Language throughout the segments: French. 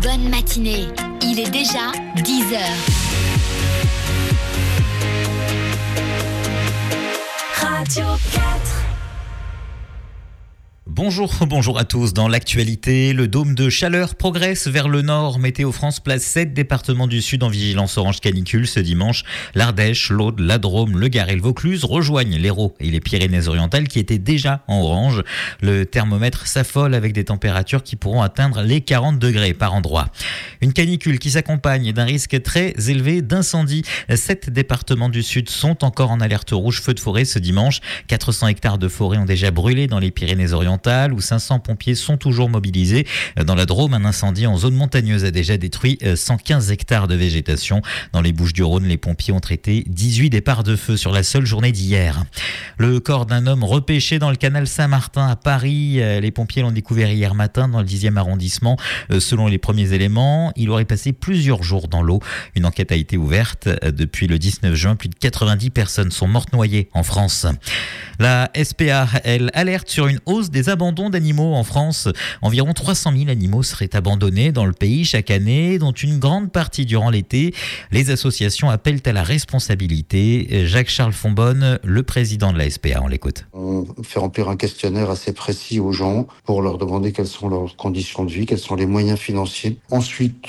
bonne matinée. Il est déjà 10h. Radio 4. Bonjour à tous. Dans l'actualité, le dôme de chaleur progresse vers le nord. Météo France place 7 départements du sud en vigilance orange canicule ce dimanche. L'Ardèche, l'Aude, la Drôme, le Gard et le Vaucluse rejoignent l'Hérault et les Pyrénées-Orientales qui étaient déjà en orange. Le thermomètre s'affole avec des températures qui pourront atteindre les 40 degrés par endroit. Une canicule qui s'accompagne d'un risque très élevé d'incendie. 7 départements du sud sont encore en alerte rouge feu de forêt ce dimanche. 400 hectares de forêt ont déjà brûlé dans les Pyrénées-Orientales où 500 pompiers sont toujours mobilisés. Dans la Drôme, un incendie en zone montagneuse a déjà détruit 115 hectares de végétation. Dans les Bouches-du-Rhône, les pompiers ont traité 18 départs de feu sur la seule journée d'hier. Le corps d'un homme repêché dans le canal Saint-Martin à Paris. Les pompiers l'ont découvert hier matin dans le 10e arrondissement. Selon les premiers éléments, il aurait passé plusieurs jours dans l'eau. Une enquête a été ouverte. Depuis le 19 juin, plus de 90 personnes sont mortes noyées en France. La SPA, elle alerte sur une hausse des abandons d'animaux en France. Environ 300 000 animaux seraient abandonnés dans le pays chaque année, dont une grande partie durant l'été. Les associations appellent à la responsabilité. Jacques-Charles Fonbonne, le président de la SPA, on l'écoute. On fait remplir un questionnaire assez précis aux gens pour leur demander quelles sont leurs conditions de vie, quels sont les moyens financiers. Ensuite,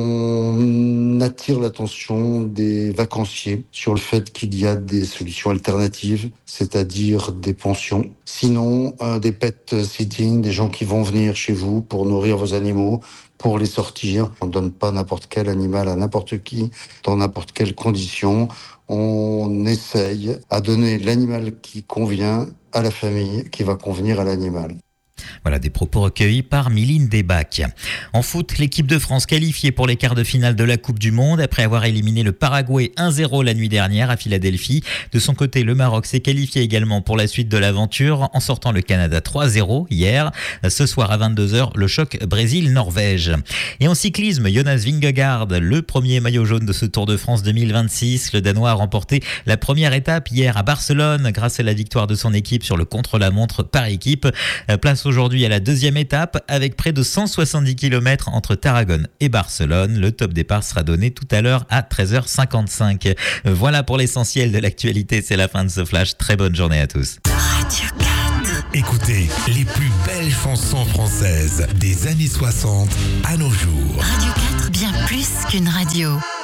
on attire l'attention des vacanciers sur le fait qu'il y a des solutions alternatives, c'est-à-dire des pensions. Sinon, des pet sitting, des gens qui vont venir chez vous pour nourrir vos animaux, pour les sortir. On ne donne pas n'importe quel animal à n'importe qui, dans n'importe quelle condition. On essaye à donner l'animal qui convient à la famille, qui va convenir à l'animal. Voilà des propos recueillis par Miline Desbacs. En foot, l'équipe de France qualifiée pour les quarts de finale de la Coupe du Monde après avoir éliminé le Paraguay 1-0 la nuit dernière à Philadelphie. De son côté, le Maroc s'est qualifié également pour la suite de l'aventure en sortant le Canada 3-0 hier. Ce soir à 22h, le choc Brésil-Norvège. Et en cyclisme, Jonas Vingegaard, le premier maillot jaune de ce Tour de France 2026. Le Danois a remporté la première étape hier à Barcelone grâce à la victoire de son équipe sur le contre-la-montre par équipe. Place aujourd'hui à la deuxième étape avec près de 170 km entre Tarragone et Barcelone. Le top départ sera donné tout à l'heure à 13h55. Voilà pour l'essentiel de l'actualité. C'est la fin de ce flash. Très bonne journée à tous. Radio 4. Écoutez les plus belles chansons françaises des années 60 à nos jours. Radio 4, bien plus qu'une radio.